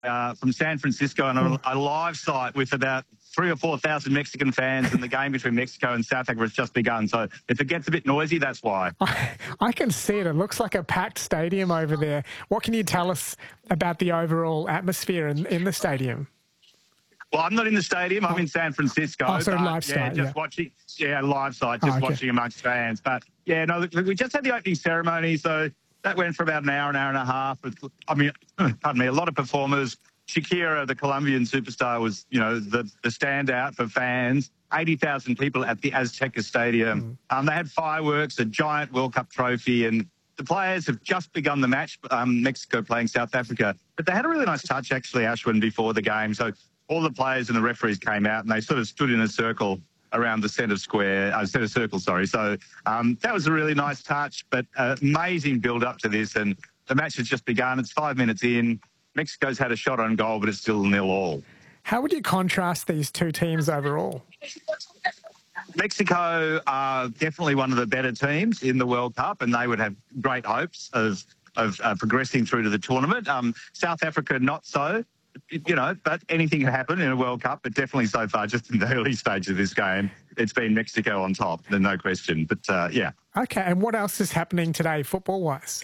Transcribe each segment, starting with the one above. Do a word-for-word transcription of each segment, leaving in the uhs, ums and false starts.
uh, from San Francisco on a, a live site with about three or four thousand Mexican fans, and the game between Mexico and South Africa has just begun. So if it gets a bit noisy, that's why. I, I can see it. It looks like a packed stadium over there. What can you tell us about the overall atmosphere in, in the stadium? Well, I'm not in the stadium. I'm in San Francisco. Oh, so but, live yeah, site, just yeah. watching. Yeah, live site, just oh, okay. watching amongst fans. But yeah, no, look, we just had the opening ceremony, so that went for about an hour, an hour and a half. With, I mean, pardon me, a lot of performers. Shakira, the Colombian superstar, was, you know, the, the standout for fans. eighty thousand people at the Azteca Stadium. Mm. Um, they had fireworks, a giant World Cup trophy, and the players have just begun the match, um, Mexico playing South Africa. But they had a really nice touch, actually, Ashwin, before the game. So all the players and the referees came out, and they sort of stood in a circle around the centre square, uh, centre circle, sorry. So um, that was a really nice touch, but uh, amazing build-up to this, and the match has just begun. It's five minutes in. Mexico's had a shot on goal, but it's still nil all. How would you contrast these two teams overall? Mexico are definitely one of the better teams in the World Cup, and they would have great hopes of of uh, progressing through to the tournament. Um, South Africa, not so, you know, but anything can happen in a World Cup. But definitely so far, just in the early stage of this game, it's been Mexico on top, there's no question. But, uh, yeah. Okay, and what else is happening today, football-wise?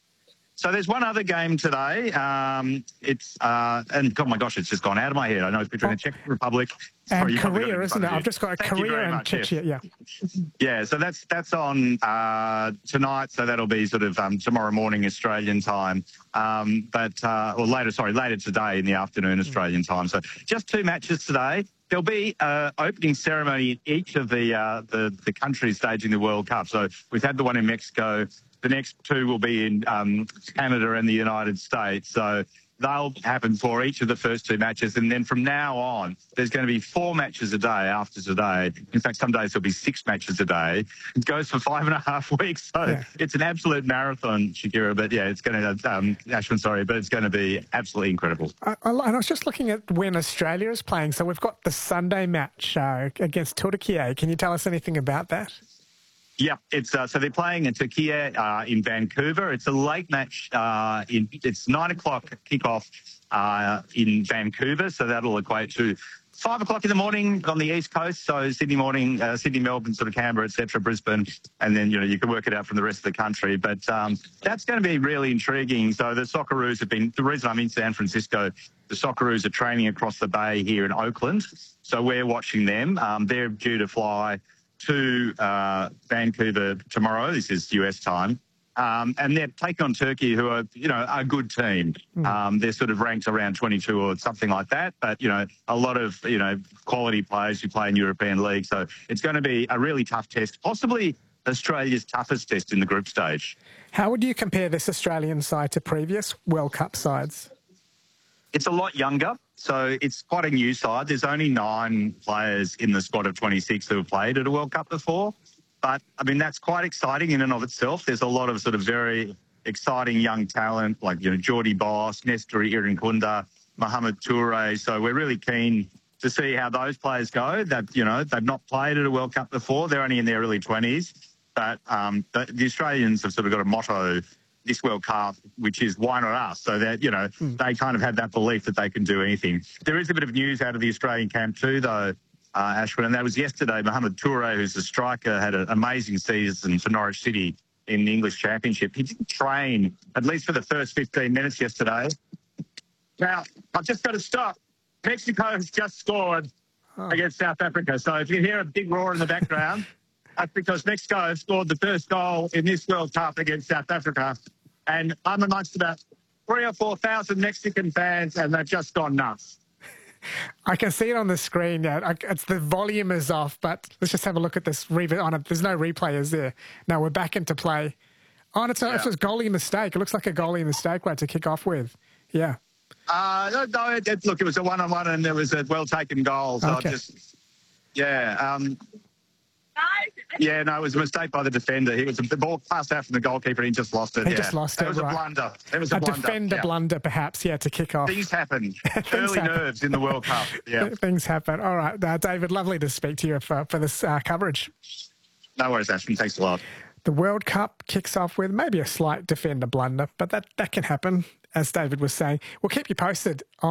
So there's one other game today. Um, it's uh, and oh my gosh, it's just gone out of my head. I know it's between oh. the Czech Republic and Korea, it isn't it? I've just got a Thank Korea and Czechia. Yes. Yeah, yeah. So that's that's on uh, tonight. So that'll be sort of um, tomorrow morning Australian time. Um, but uh, or later, sorry, later today in the afternoon Australian time. So just two matches today. There'll be an opening ceremony in each of the, uh, the the countries staging the World Cup. So we've had the one in Mexico. The next two will be in um, Canada and the United States. So they'll happen for each of the first two matches. And then from now on, there's going to be four matches a day after today. In fact, some days there'll be six matches a day. It goes for five and a half weeks. So yeah. It's an absolute marathon, Shakira. But yeah, it's going to, um, Ashwin, sorry, but it's going to be absolutely incredible. I, I, and I was just looking at when Australia is playing. So we've got the Sunday match uh, against Turkey. Can you tell us anything about that? Yeah, it's uh, so they're playing in Turkey uh, in Vancouver. It's a late match. Uh, in it's nine o'clock kickoff uh, in Vancouver, so that'll equate to five o'clock in the morning on the east coast. So Sydney morning, uh, Sydney, Melbourne, sort of Canberra, et cetera, Brisbane, and then you know you can work it out from the rest of the country. But um, that's going to be really intriguing. So the Socceroos have been the reason I'm in San Francisco. The Socceroos are training across the bay here in Oakland, so we're watching them. Um, they're due to fly to uh, Vancouver tomorrow. This is U S time. Um, and they're taking on Turkey, who are, you know, a good team. Mm. Um, they're sort of ranked around twenty-two or something like that. But, you know, a lot of, you know, quality players who play in European league. So it's going to be a really tough test, possibly Australia's toughest test in the group stage. How would you compare this Australian side to previous World Cup sides? It's a lot younger, so it's quite a new side. There's only nine players in the squad of twenty-six who have played at a World Cup before. But, I mean, that's quite exciting in and of itself. There's a lot of sort of very exciting young talent, like, you know, Jordi Boss, Nestor Irinkunda, Mohamed Toure. So we're really keen to see how those players go. That, you know, they've not played at a World Cup before. They're only in their early twenties. But um, the, the Australians have sort of got a motto this World Cup, which is why not us? So that, you know, mm. they kind of have that belief that they can do anything. There is a bit of news out of the Australian camp too, though, uh, Ashwin, and that was yesterday. Mohamed Toure, who's a striker, had an amazing season for Norwich City in the English Championship. He didn't train, at least for the first fifteen minutes yesterday. Now, I've just got to stop. Mexico has just scored oh. against South Africa. So if you hear a big roar in the background, that's because Mexico have scored the first goal in this World Cup against South Africa. And I'm amongst about three or four thousand Mexican fans, and they've just gone nuts. I can see it on the screen. Yeah, it's the volume is off, but let's just have a look at this. On it, there's no replay, is there? No, we're back into play. Oh, and it's a, yeah. it's a goalie mistake. It looks like a goalie mistake right to kick off with. Yeah. Uh, no, no it, it, look, it was a one-on-one, and it was a well-taken goal. So okay. I just, yeah. Um, Yeah, no, it was a mistake by the defender. He was the ball passed out from the goalkeeper, and he just lost it. He yeah. just lost it. It was right. a blunder. It was a, a blunder. defender yeah. blunder, perhaps. Yeah, to kick off. Things happen. Things Early happen. nerves in the World Cup. Yeah, things happen. All right, uh, David, lovely to speak to you for for this uh, coverage. No worries, Ashton. Thanks a lot. The World Cup kicks off with maybe a slight defender blunder, but that, that can happen, as David was saying. We'll keep you posted on